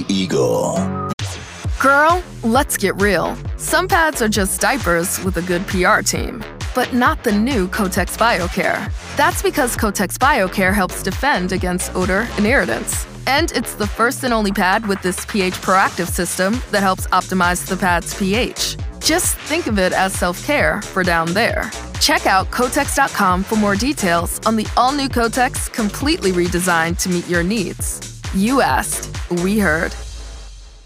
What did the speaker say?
Golden Eagle. Girl, let's get real. Some pads are just diapers with a good PR team, but not the new Kotex BioCare. That's because Kotex BioCare helps defend against odor and irritants. And it's the first and only pad with this pH proactive system that helps optimize the pad's pH. Just think of it as self-care for down there. Check out Kotex.com for more details on the all-new Kotex, completely redesigned to meet your needs. You asked, we heard.